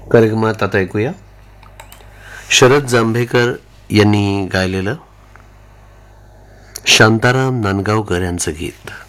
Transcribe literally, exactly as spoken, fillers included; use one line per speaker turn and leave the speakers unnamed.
कार्यक्रमात आता ऐकूया शरद जांभेकर यांनी गायलेलं शांताराम नांदगावकर यांचं गीत.